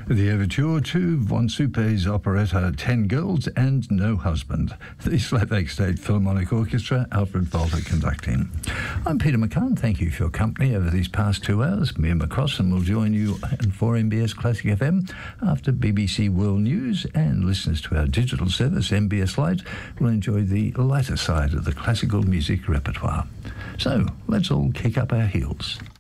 The overture to Von Suppe's operetta 10 Girls and No Husband. The Slavak State Philharmonic Orchestra, Alfred Volter conducting. I'm Peter McCann. Thank you for your company over these past 2 hours. Mia McCrossan will join you for MBS Classic FM after BBC World News, and listeners to our digital service, MBS Lite, will enjoy the lighter side of the classical music repertoire. So, let's all kick up our heels.